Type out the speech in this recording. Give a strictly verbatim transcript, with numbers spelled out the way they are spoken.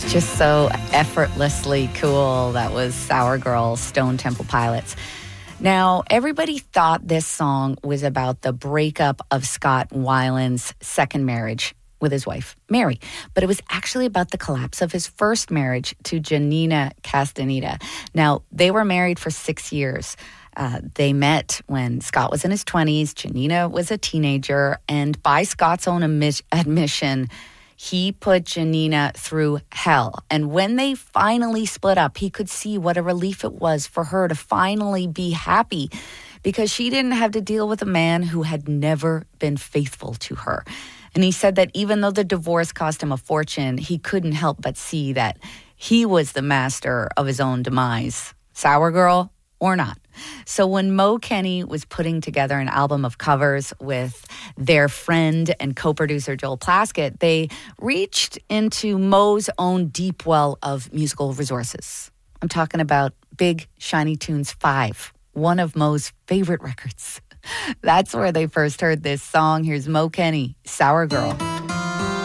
just so effortlessly cool. That was Sour Girl, Stone Temple Pilots. Now, everybody thought this song was about the breakup of Scott Weiland's second marriage with his wife, Mary. But it was actually about the collapse of his first marriage to Janina Castaneda. Now, they were married for six years. Uh, they met when Scott was in his twenties. Janina was a teenager. And by Scott's own admi- admission, he put Janina through hell. And when they finally split up, he could see what a relief it was for her to finally be happy, because she didn't have to deal with a man who had never been faithful to her. And he said that even though the divorce cost him a fortune, he couldn't help but see that he was the master of his own demise. Sour Girl or not. So when Mo Kenny was putting together an album of covers with their friend and co-producer Joel Plaskett, they reached into Mo's own deep well of musical resources. I'm talking about Big Shiny Tunes five, one of Mo's favorite records. That's where they first heard this song. Here's Mo Kenny, Sour Girl.